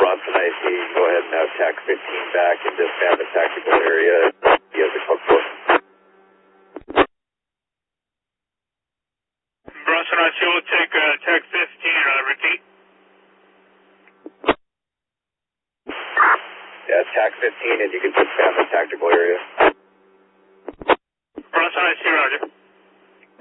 Bronson IC, go ahead and have TAC 15 back and disband the tactical area. He has a code 4. Bronson IC will take TAC 15, repeat. Yeah, TAC 15 and you can disband the tactical area. Bronson IC, roger.